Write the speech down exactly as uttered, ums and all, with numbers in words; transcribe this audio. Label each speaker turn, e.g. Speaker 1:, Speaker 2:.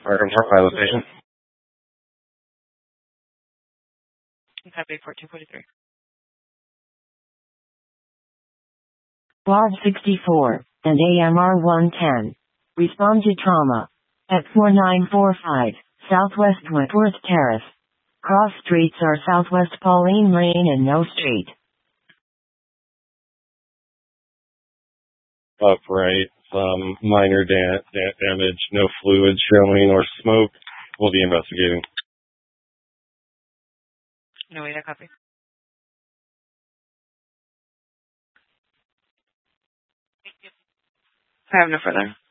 Speaker 1: Or confirm my location.
Speaker 2: Copy four two forty-three.
Speaker 3: Quad sixty-four and A M R one ten. Respond to trauma. At four nine four five, Southwest Whitworth Terrace. Cross streets are Southwest Pauline Lane and No Street.
Speaker 1: Upright. Um, minor da- da- damage, no fluid showing or smoke. We'll be investigating.
Speaker 2: No way to copy. I have no further.